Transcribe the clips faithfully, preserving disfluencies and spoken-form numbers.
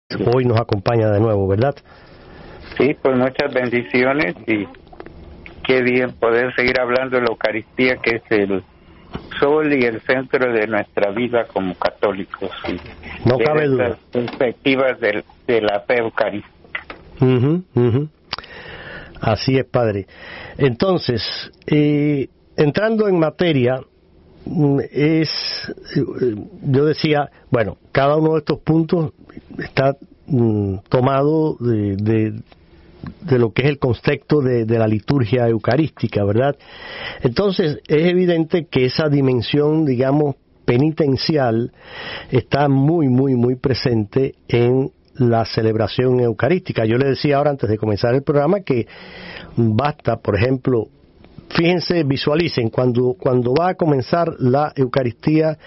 hoy nos acompaña de nuevo, ¿verdad? Sí, pues muchas bendiciones y qué bien poder seguir hablando de la Eucaristía, que es el sol y el centro de nuestra vida como católicos. Y no cabe duda. Las perspectivas de, de la fe eucarística. Uh-huh, uh-huh. Así es, padre. Entonces, eh, entrando en materia, es, yo decía, bueno, cada uno de estos puntos está mm, tomado de, de, de lo que es el contexto de, de la liturgia eucarística, ¿verdad? Entonces, es evidente que esa dimensión, digamos, penitencial está muy, muy, muy presente en la celebración eucarística. Yo le decía ahora, antes de comenzar el programa, que basta, por ejemplo, fíjense, visualicen, cuando, cuando va a comenzar la Eucaristía,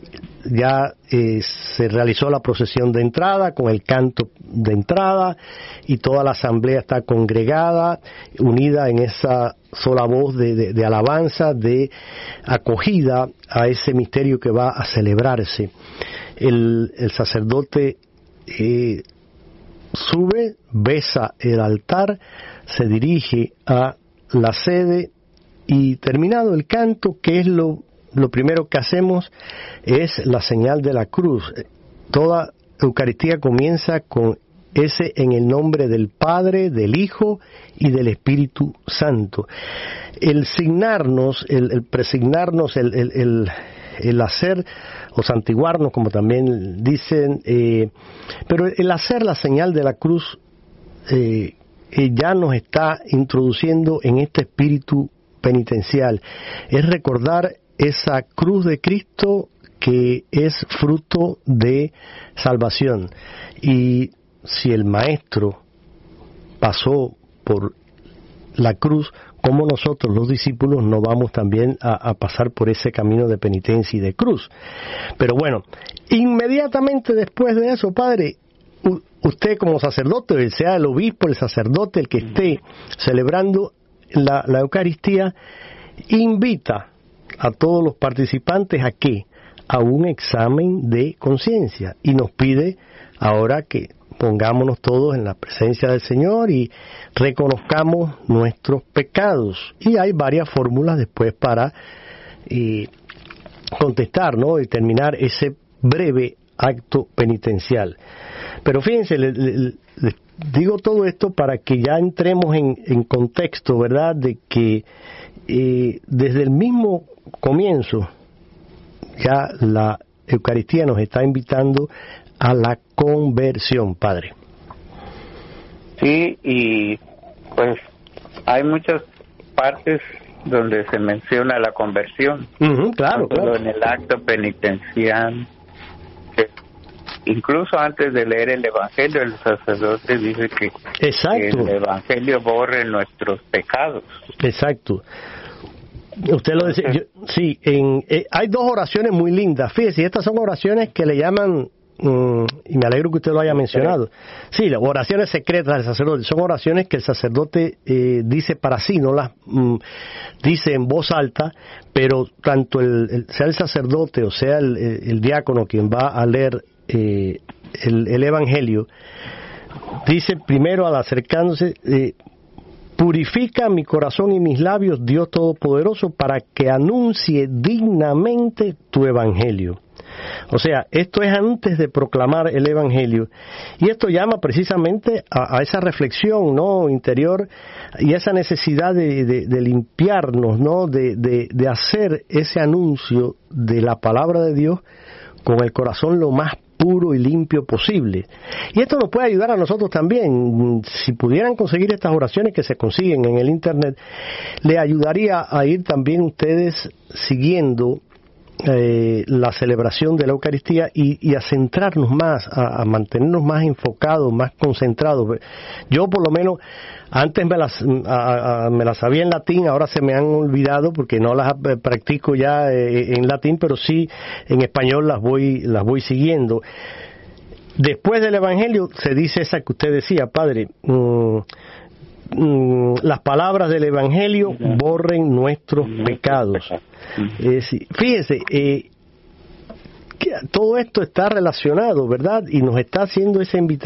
ya eh, se realizó la procesión de entrada, con el canto de entrada, y toda la asamblea está congregada, unida en esa sola voz de, de, de alabanza, de acogida a ese misterio que va a celebrarse. El, el sacerdote eh, sube, besa el altar, se dirige a la sede, y terminado el canto, que es lo, lo primero que hacemos, es la señal de la cruz. Toda Eucaristía comienza con ese en el nombre del Padre, del Hijo y del Espíritu Santo. El signarnos, el, el presignarnos, el, el, el, el hacer o santiguarnos, como también dicen, eh, pero el hacer la señal de la cruz eh, eh, ya nos está introduciendo en este espíritu penitencial, es recordar esa cruz de Cristo que es fruto de salvación. Y si el Maestro pasó por la cruz, ¿cómo nosotros los discípulos no vamos también a, a pasar por ese camino de penitencia y de cruz? Pero bueno, inmediatamente después de eso, Padre, u- usted como sacerdote, sea el obispo, el sacerdote, el que esté celebrando La, la Eucaristía, invita a todos los participantes a qué? A un examen de conciencia, y nos pide ahora que pongámonos todos en la presencia del Señor y reconozcamos nuestros pecados, y hay varias fórmulas después para eh, contestar, ¿no? Y terminar ese breve acto penitencial. Pero fíjense, le, le, le digo todo esto para que ya entremos en, en contexto, ¿verdad? De que eh, desde el mismo comienzo ya la Eucaristía nos está invitando a la conversión, Padre. Sí, y pues hay muchas partes donde se menciona la conversión. Uh-huh, claro, claro. En el acto penitencial. Incluso antes de leer el Evangelio, el sacerdote dice que, que el Evangelio borre nuestros pecados. Exacto. Usted lo decía, yo, sí, en, eh, hay dos oraciones muy lindas. Fíjese, estas son oraciones que le llaman, um, y me alegro que usted lo haya mencionado. Sí, las oraciones secretas del sacerdote, son oraciones que el sacerdote eh, dice para sí, no las um, dice en voz alta, pero tanto el, el, sea el sacerdote o sea el, el, el diácono quien va a leer Eh, el, el Evangelio, dice primero al acercándose, eh, purifica mi corazón y mis labios, Dios Todopoderoso, para que anuncie dignamente tu Evangelio. O sea, esto es antes de proclamar el Evangelio, y esto llama precisamente a, a esa reflexión, ¿no?, interior, y esa necesidad de, de, de limpiarnos, ¿no?, de, de, de hacer ese anuncio de la palabra de Dios con el corazón lo más puro y limpio posible. Y esto nos puede ayudar a nosotros también. Si pudieran conseguir estas oraciones que se consiguen en el internet, le ayudaría a ir también ustedes siguiendo eh, la celebración de la Eucaristía y, y a centrarnos más, a, a mantenernos más enfocados, más concentrados. Yo por lo menos antes me las, a, a, me las sabía en latín, ahora se me han olvidado porque no las eh, practico ya eh, en latín, pero sí en español las voy, las voy siguiendo. Después del Evangelio se dice esa que usted decía, Padre, mmm, mmm, las palabras del Evangelio borren nuestros pecados. Eh, sí, fíjese, eh, que todo esto está relacionado, ¿verdad? Y nos está haciendo esa invitación